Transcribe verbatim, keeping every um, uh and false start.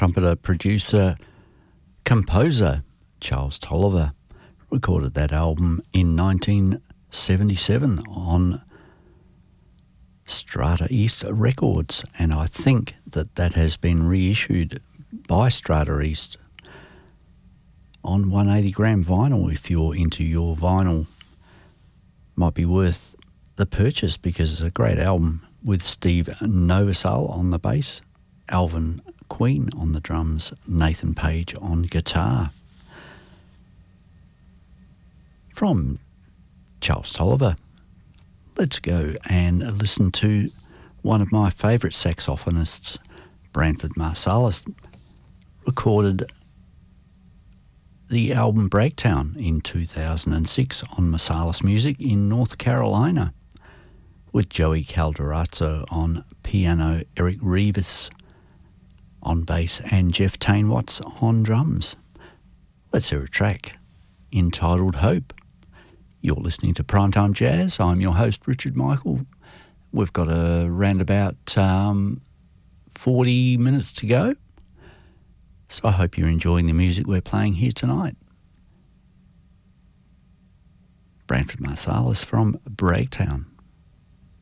trumpeter, producer, composer Charles Tolliver recorded that album in nineteen seventy-seven on Strata East Records, and I think that that has been reissued by Strata East on one hundred eighty gram vinyl. If you're into your vinyl, might be worth the purchase because it's a great album with Steve Novosel on the bass, Alvin Queen on the drums, Nathan Page on guitar. From Charles Tolliver, let's go and listen to one of my favourite saxophonists, Branford Marsalis, recorded the album Bragtown in two thousand six on Marsalis Music in North Carolina, with Joey Calderazzo on piano, Eric Rivas on bass, and Jeff Tainwatts on drums. Let's hear a track entitled Hope. You're listening to Primetime Jazz. I'm your host, Richard Michael. We've got a roundabout um, forty minutes to go. So I hope you're enjoying the music we're playing here tonight. Branford Marsalis from Bragtown.